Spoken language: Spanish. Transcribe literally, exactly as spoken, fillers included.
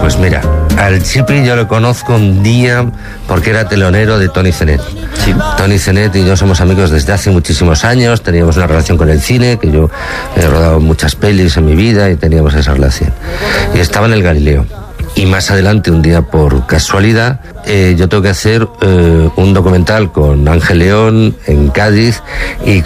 Pues mira, al Chipi yo lo conozco un día porque era telonero de Tony Zenet. Sí. Tony Zenet y yo somos amigos desde hace muchísimos años, teníamos una relación con el cine, que yo he rodado muchas pelis en mi vida y teníamos esa relación. Y estaba en el Galileo. Y más adelante, un día por casualidad, eh, yo tengo que hacer eh, un documental con Ángel León en Cádiz y